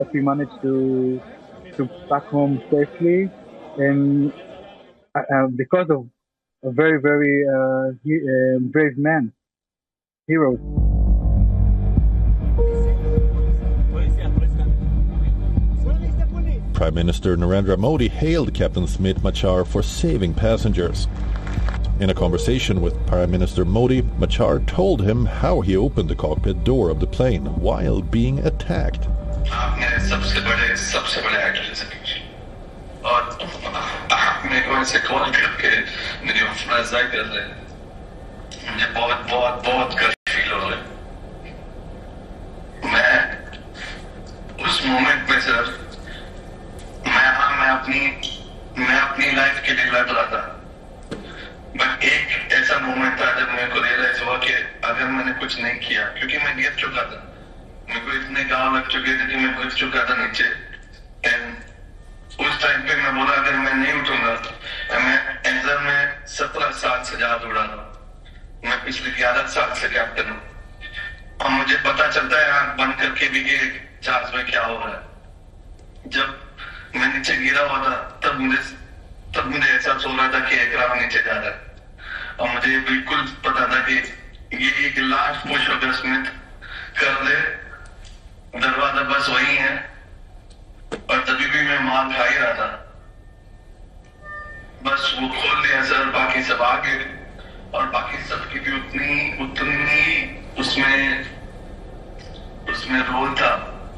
But we managed to back home safely, and because of a very very brave man, heroes. Prime Minister Narendra Modi hailed Captain Smit Machar for saving passengers. In a conversation with Prime Minister Modi, Machar told him how he opened the cockpit door of the plane while being attacked. मैं अपनी life के लिए लड़ रहा था, but एक ऐसा moment था जब मेरे को रियलाइज हुआ कि अगर मैंने कुछ नहीं किया, क्योंकि मैं गिर चुका था, मेरे को इतने गाँव लग चुके थे कि मैं गिर चुका था नीचे, एंड उस टाइम पे मैं बोला अगर मैं नहीं उठूंगा, मैं एंजर में 17 साल से जहाज उड़ा रहा हूँ, मैं पिछले 11 साल से कैप्टन हूँ, और मुझे पता चलता है आंख बंद करके भी कि जहाज में क्या हो रहा है। जब मैं नीचे गिरा हुआ था तब मुझे एहसास हो रहा था कि एयरक्राफ्ट नीचे जा रहा है, और मुझे बिल्कुल पता था कि ये एक लास्ट पुश होगा, स्मिथ कर ले, दरवाजा बस वही है, और तभी भी मैं मार खा ही रहा था, बस वो खोल दिया सर, बाकी सब आगे, और बाकी सबकी भी उतनी उसमें रोल था,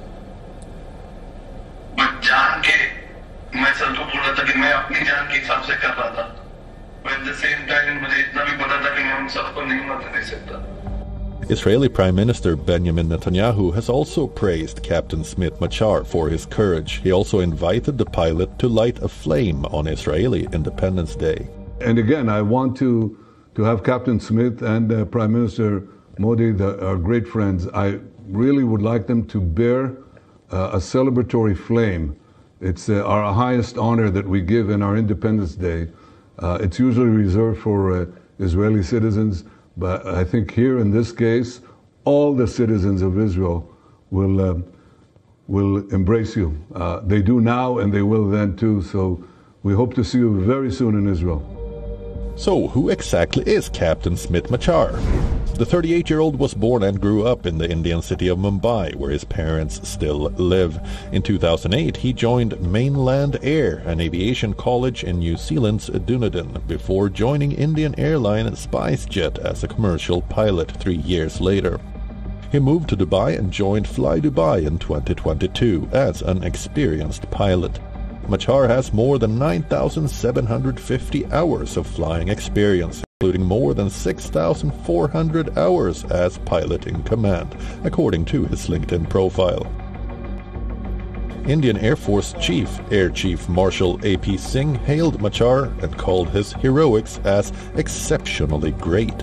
बट जान के मैं सर को बोल रहा था कि मैं अपनी जान के हिसाब से कर रहा था, but at the same time मुझे इतना भी पता था कि मैं उन सबको नहीं मरने दे सकता। Israeli Prime Minister Benjamin Netanyahu has also praised Captain Smit Machar for his courage. He also invited the pilot to light a flame on Israeli Independence Day. And again, I want to have Captain Smit and Prime Minister Modi, our great friends, I really would like them to bear a celebratory flame. It's our highest honor that we give in our Independence Day. It's usually reserved for Israeli citizens, but I think here in this case, all the citizens of Israel will embrace you. They do now and they will then too, so we hope to see you very soon in Israel. So, who exactly is Captain Smit Machar? The 38-year-old was born and grew up in the Indian city of Mumbai, where his parents still live. In 2008, he joined Mainland Air, an aviation college in New Zealand's Dunedin, before joining Indian airline SpiceJet as a commercial pilot 3 years later. He moved to Dubai and joined Fly Dubai in 2022 as an experienced pilot. Machar has more than 9,750 hours of flying experience, including more than 6,400 hours as pilot in command, according to his LinkedIn profile. Indian Air Force Air Chief Marshal A.P. Singh hailed Machar and called his heroics as exceptionally great.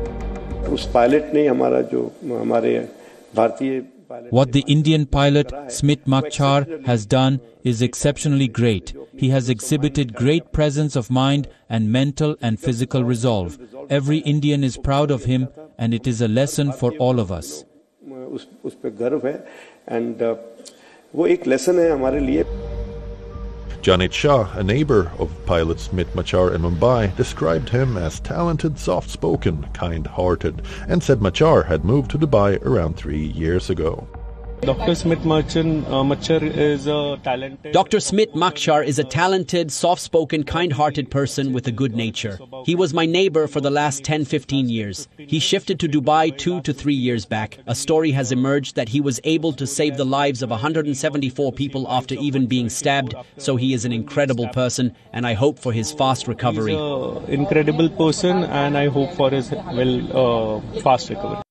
What the Indian pilot Smit Machar has done is exceptionally great. He has exhibited great presence of mind and mental and physical resolve. Every Indian is proud of him, and it is a lesson for all of us. Janit Shah, a neighbor of pilot Smit Machar in Mumbai, described him as talented, soft-spoken, kind-hearted, and said Machar had moved to Dubai around 3 years ago. Dr. Smit Machar is a talented... Dr. Smit Machar is a talented, soft-spoken, kind-hearted person with a good nature. He was my neighbor for the last 10-15 years. He shifted to Dubai 2 to 3 years back. A story has emerged that he was able to save the lives of 174 people after even being stabbed, so he is an incredible person, and I hope for his fast recovery. He's an incredible person, and I hope for his fast recovery.